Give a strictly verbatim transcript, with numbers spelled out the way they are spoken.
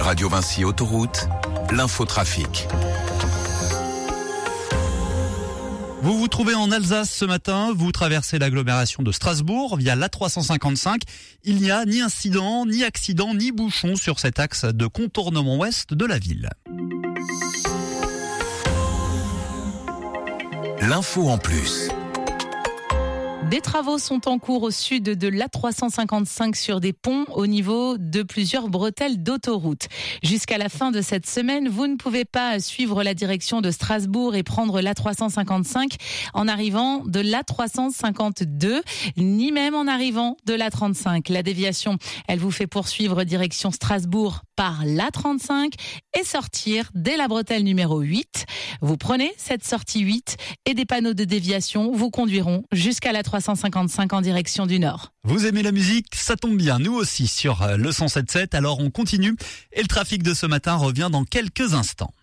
Radio Vinci Autoroute, l'infotrafic. Vous vous trouvez en Alsace ce matin, vous traversez l'agglomération de Strasbourg via l'A trois cent cinquante-cinq. Il n'y a ni incident, ni accident, ni bouchon sur cet axe de contournement ouest de la ville. L'info en plus. Des travaux sont en cours au sud de l'A trois cent cinquante-cinq sur des ponts au niveau de plusieurs bretelles d'autoroute. Jusqu'à la fin de cette semaine, vous ne pouvez pas suivre la direction de Strasbourg et prendre l'A trois cent cinquante-cinq en arrivant de l'A trois cent cinquante-deux, ni même en arrivant de l'A trente-cinq. La déviation, elle vous fait poursuivre direction Strasbourg par l'A trente-cinq et sortir dès la bretelle numéro huit. Vous prenez cette sortie huit et des panneaux de déviation vous conduiront jusqu'à l'A trois cent cinquante-cinq en direction du nord. Vous aimez la musique? Ça tombe bien, nous aussi sur le cent sept virgule sept, alors on continue et le trafic de ce matin revient dans quelques instants.